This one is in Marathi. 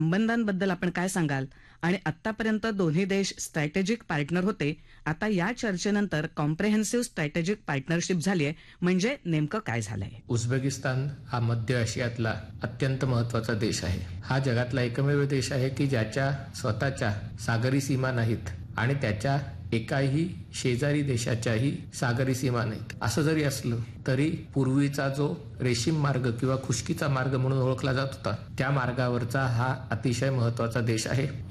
संबंधांबद्दल आपण काय सांगाल? आणि आतापर्यंत दोन्ही देश स्ट्रॅटेजिक पार्टनर होते, आता या चर्चेनंतर कॉम्प्रेहेन्सिव्ह स्ट्रॅटेजिक पार्टनरशिप झाली आहे, म्हणजे नेमकं काय झालंय? उझबेकिस्तान हा मध्य आशियातला अत्यंत महत्वाचा देश आहे. हा जगातला एकमेव देश आहे की ज्याच्या स्वतःच्या सागरी सीमा नाहीत आणि त्याच्या एकाही शेजारी देशाच्याही सागरी सीमा नाहीत. असं जरी असलं तरी पूर्वीचा जो रेशीम मार्ग किंवा खुष्कीचा मार्ग म्हणून ओळखला जात होता, त्या मार्गावरचा हा अतिशय महत्वाचा देश आहे.